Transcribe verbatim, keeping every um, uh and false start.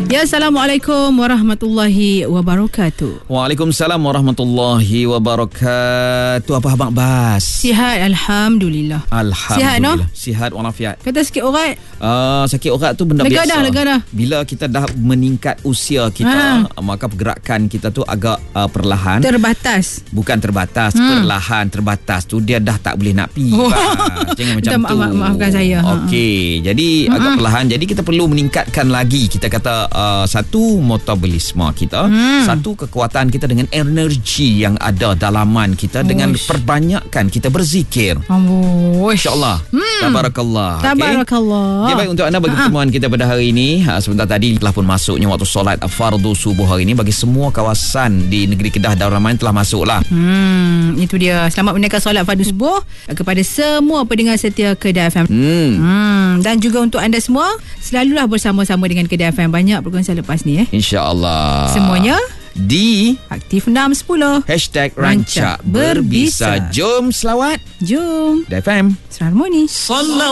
Ya, Assalamualaikum warahmatullahi wabarakatuh. Waalaikumsalam warahmatullahi wabarakatuh. Apa Abang Bas? Sihat, Alhamdulillah. Alhamdulillah. Sihat, no? Sihat walafiat. Kata sikit urat. Uh, sakit urat tu benda lega biasa. Dah, lega dah. Bila kita dah meningkat usia kita, ha. maka pergerakan kita tu agak uh, perlahan. Terbatas. Bukan terbatas, hmm. perlahan, terbatas tu dia dah tak boleh nak pi. Oh. Ha, jangan macam ma- tu. ma- maafkan saya. Okey, jadi ha. agak perlahan. Jadi kita perlu meningkatkan lagi. Kita kata uh, satu metabolisme kita, hmm. satu kekuatan kita dengan energi yang ada dalaman kita. Uish. Dengan perbanyakkan kita berzikir. Uish. InsyaAllah. Hmm. Tabarakallah. Tabarakallah. Okay, baik, untuk anda bagi Ha-ha. pertemuan kita pada hari ini. Ha, sebentar tadi telah pun masuknya waktu solat fardu subuh hari ini. Bagi semua kawasan di negeri Kedah dan Ramai telah masuklah. Hmm, itu dia. Selamat menunaikan solat fardu subuh kepada semua pendengar setia Kedah F M. Hmm. Hmm, dan juga untuk anda semua, selalulah bersama-sama dengan Kedah F M. Banyak perkongsian lepas ni eh. InsyaAllah. Semuanya di Aktif enam sepuluh Hashtag Rancak Berbisa. Jom selawat. Jom Kedah F M. Serharmoni.